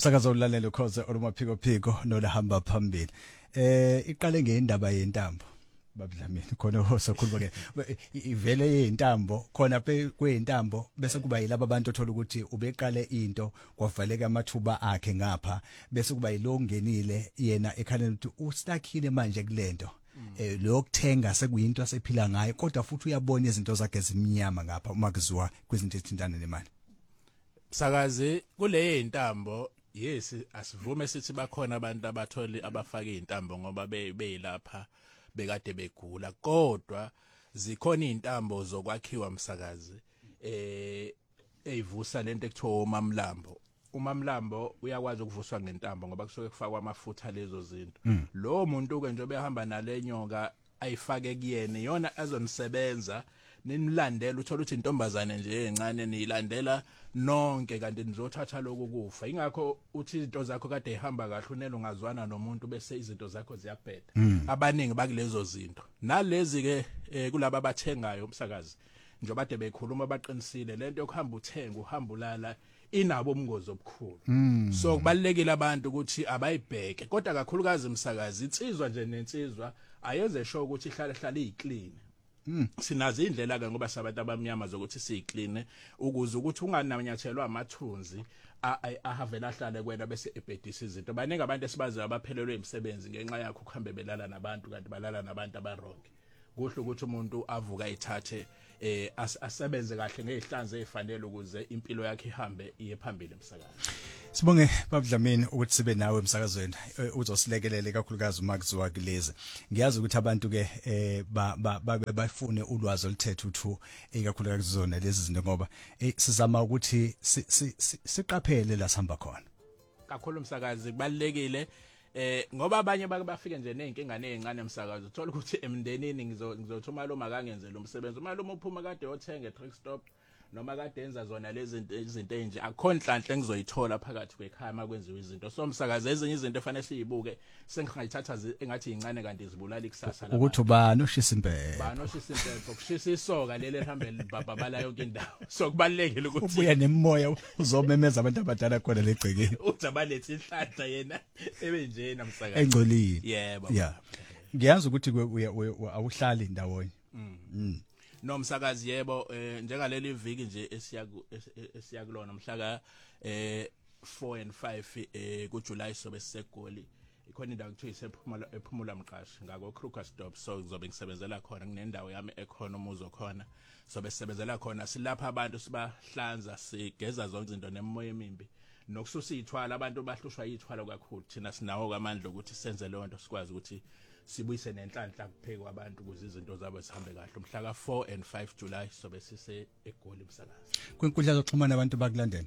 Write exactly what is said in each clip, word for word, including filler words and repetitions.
Sakazo ulalelo khoze olumaphiko phiko nolahamba phambili. Eh iqale ngeindaba yentambo. Babudlamini khona osokhuluma ke ivele yentambo khona phe kweintambo bese kuba yilabo abantu othola ukuthi ubeqale into kwavaleka amathuba akhe ngapha bese kuba yilo ngenile yena ekhala ukuthi ustuckile manje kulento. Eh lokuthenga sekuyinto asephila ngayo kodwa futhi uyabona izinto zakhe zimnyama ngapha uma kuziwa kwizinto ezithintana nemali. Sakazi kule intambo yes asivume sithi bakhona abantu abatholi abafaka izintambo ngoba beyilapha bekade begula kodwa zikhona izintambo zokwakhiwa msakazi eh eyivusa lento ekuthiwa uMamlambo. uMamlambo uyakwazi ukuvuswa ngentambo ngoba kusuke kufakwa amafutha lezo zinto. Mm. Lo muntu ke nje behamba nalenyoka ayifake kuyene yona azonisebenza nimlandela uthola ukuthi intombazane nje encane nilandela nonke kanti nizothatha lokho kufa. Ingakho uthi izinto zakho kade ihamba kahle unele ungazwana nomuntu bese izinto zakho ziyabheda. Mm. Abaningi bakulezo zinto. Nalezi ke eh, kulabo abathengayo umsakazi nje bade bekhuluma baqinisile lento yokuhamba uthenga uhamba ulala inabo umngozi obukhulu. Mm. So kubalekile abantu ukuthi abayibheke kodwa kakhulukazi umsakazi insizwa nje nensizwa ayeze show ukuthi ihlale hlale iclean. Mm. Sinazo indlela ke ngoba sabantu abamnyama zokuthi siclean ukuze ukuthi ungananyathelwa amathunzi ahavela ahlale kwena bese ebhedisa izinto. Baningi abantu esibazi abaphelelwe imisebenzi ngenxa yakho ukuhambe belala nabantu kanti balala nabantu abaronke. Kuhle ukuthi umuntu avuka ithathe eh asebenze kahle ngehlanze ezifanele ukuze impilo yakhe ihambe iye phambili emsakazo. Sibonge babudlamini ukuthi sibe nawe emsakazweni uzosilekelele kakhulukazi uma kuziwa kulezi. Ngiyazi ukuthi abantu ke eh bafune ulwazi oluthethe uthu ikakhulukazi zona lezi zinto ngoba sizama ukuthi siqaphele la sihamba khona. Kakhulu umsakazi kubalekile eh ngoba abanye bake bafike nje nezinkinga nezincane emsakazo uthola ukuthi emndenini ngizothi umalume akangenze lo msebenzi umalume uphuma kade yothenga e-truck stop noma kade enza zona lezi izinto enje akho nhlanhla engizoyithola phakathi kwekhaya makwenziwa izinto so umsakazi ezinye izinto efanele siyibuke sengingayithatha engathi incane kanti izibulala ikusasa la ukuthi ubani oshisa impepho bani oshisa impepho ukushisa isoka leli ehamba libababala yonke indawo so kubalekile ukuthi ubuya nemoya uzomemeza abantu abadala khona legcekeni uzabaletha inhlanhla yena ebe nje namsakazi engcolile yebo yeah ngiyazi ukuthi awuhlali ndawonye mm nomsakazi yebo njengaleli viki nje esiyaku esiyakulona mhla ka eh four and five eh kuJuly sobe sisegoli ikhona indawo ekuthiwa isephumula ephumula mqashi ngako Kruger stop so ngizobe ngisebenzela khona kunendawo yami ekhona umuzo khona sobe sisebenzela khona silapha abantu sibahlanza sigeza zonke izinto nemoya emimbi nokususa izithwala abantu bahlushwa izithwala kakhulu thina sinawo kwamandla ukuthi senze leyo nto sikwazi ukuthi sibuyise nenhlanhla kuphekwa abantu ukuze izinto zabo zihambe kahle umhla ka four and five July sobe sise eGoli msakazi kwinkundla zokuxhumana abantu bakulandela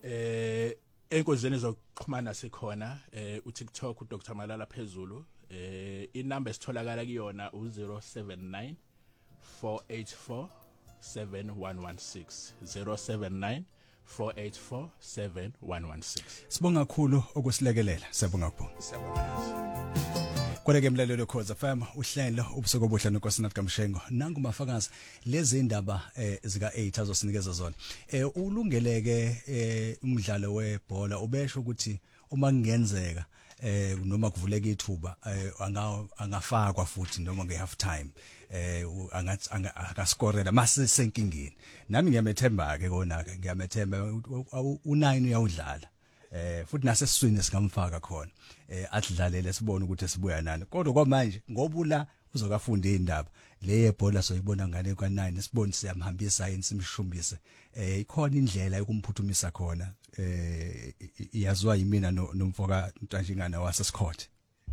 eh enkundleni zokuxhumana sikhona eh uTikTok uDr Malala Phezulu eh inamba esitholakala kuyona u zero seven nine four eight four seven one one six zero seven nine four eight four seven one one six. Sibonga kakhulu ukusilekelela siyabonga kakhulu siyabonga Koleke mlalelo Khoza F M uhlelo ubusuku obuhle nonkosinathi kaMshengo nangu mafakazi lezi indaba eh, zika eight azosinikeza zona eh ulungeleke eh, umdlalo webhola ubesho ukuthi uma kungenzeka eh noma kuvuleka ithuba eh, anga angafakwa futhi noma nge half time eh angathi akaskorela mase senkingeni nami ngiyamethemba ke kona ke ngiyamethemba u nine uyawudlala eh futhi nasesiswini singamfaka khona eh adlalele sibone ukuthi sibuya nani kodwa kwamanje ngobula uzokafunda indaba le yebhola soyibona ngane kwa nine sibone siyamhambisa yini simshumbise eh ikhona indlela yokumphuthumisa khona eh iyazwa yimina nomfoka Ntanjingana wasesikhothe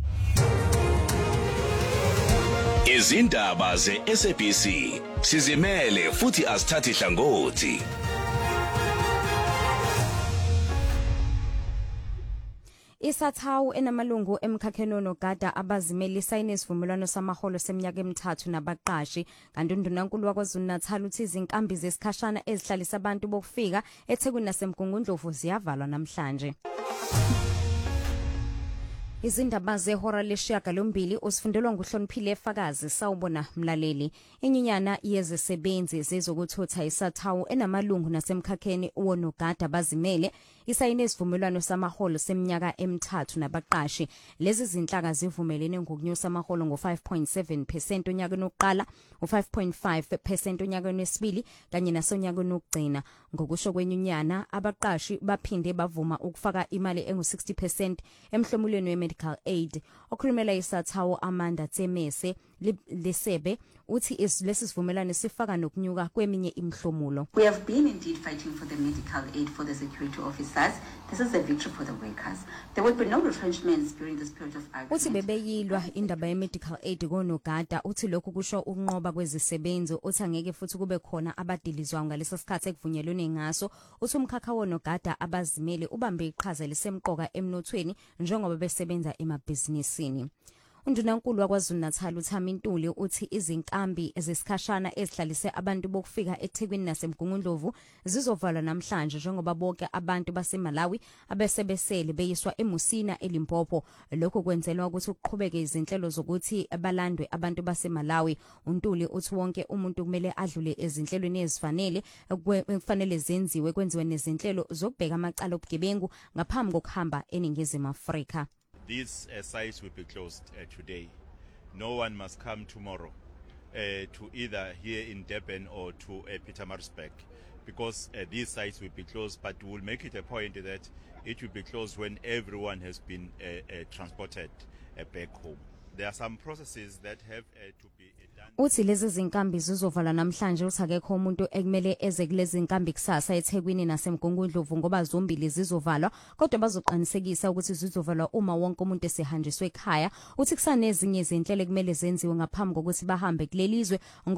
izindaba ze S A B C sizimele futhi asithathi hlangothi Isathawu enamalungu emkhakheni onogada abazimeli isayine isivumelwano samaholo seminyaka emithathu nabaqashi kanti undunankulu waKwaZulu Natal uthi izinkambi zesikhashana ezihlalisa abantu bokufika eThekwini naseMgungundlovu ziyavalwa namhlanje. Izindaba zehora lesishiyagalombili usifundelwa nguHloniphile Fakazi sawubona mlaleli. Inyunyana yezisebenzi zezokuthutha iSathawu enamalungu nasemkhakheni wonogada bazimele isayine isivumelwano samaholo seminyaka emithathu nabaqashi. Lezi zinhlaka zivumelene ngokunyusa amaholo ngo five point seven percent onyakeni wokuqala, u five point five percent onyakeni wesibili kanye nasonyakeni wokugcina. Ngokusho kwenyunyana abaqashi baphinde bavuma ukufaka imali engu sixty percent emhlomulweni we-medical aid. Okhulumela iSathawu Amanda Tsemese lesebe uthi lesi sivumelwano sifaka nokunyuka kweminye imhlomulo. We have been indeed fighting for the medical aid for the security officers. This is a victory for the workers. There will be no retrenchments during this period of argument. Uthi bebeyilwa indaba ye-medical aid konogada uthi lokhu kusho ukunqoba kwezisebenzi uthi angeke futhi kube khona abadilizwa ngalesa sikhathi ekuvunyelwene ngaso. Uthi umkhakha wonogada abazimele ubambe iqhaza lesemqoka emnothweni njengoba besebenza emabhizinisini. Undunankulu waKwaZulu-Natal uThami Ntuli uthi izinkambi ezisikhashana ezihlalise abantu bokufika eThekwini naseMgungundlovu zizovalwa namhlanje njengoba bonke abantu baseMalawi abesebesele beyiswa eMusina eLimpopo. Lokho kwenzelwa ukuthi kuqhubeke izinhlelo zokuthi abalandwe abantu baseMalawi. uNtuli uthi wonke umuntu kumele adlule ezinhlelweni ezifanele kufanele zenziwe kwenziwe nezinhlelo zokubheka amacala obugebengu ngaphambi kokuhamba eNingizimu Afrika. These uh, sites will be closed uh, today. No one must come tomorrow uh, to either here in Durban or to uh, Pietermaritzburg because uh, these sites will be closed, but we'll make it a point that it will be closed when everyone has been uh, uh, transported uh, back home. There are some processes that have uh, to be done. Uthi lezi zinkambi zizovala namhlanje uthi akekho umuntu ekumele eze kulezi zinkambi kusasa eThekwini naseMgungundlovu ngoba zombili zizovalwa kodwa bazoqinisekisa ukuthi zizovalwa uma wonke umuntu esehanjiswe ekhaya. Uthi kusanezinye izinhlelo kumele zenziwe ngaphambi kokuthi bahambe kulelizwe.